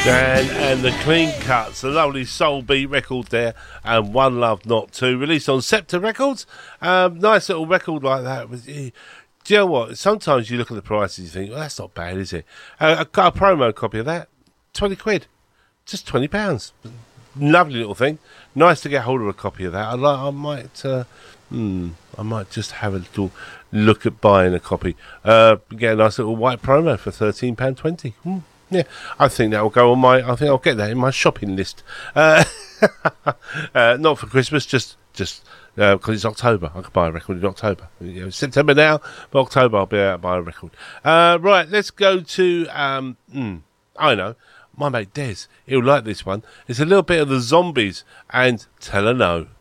And the Clean Cuts, a lovely soul beat record there, and One Love Not Two, released on Scepter Records. Nice little record like that. Do you know what? Sometimes you look at the prices, you think, well, that's not bad, is it? I got a promo copy of that, 20 quid, just £20. Lovely little thing. Nice to get hold of a copy of that. I might just have a little look at buying a copy. Get a nice little white promo for £13.20. Yeah, I think that will go on I think I'll get that in my shopping list. Not for Christmas, just because it's October. I could buy a record in October. September now, but October I'll be able to buy a record. Right, let's go to, I know, my mate Des. He'll like this one. It's a little bit of the Zombies and Tell Her No.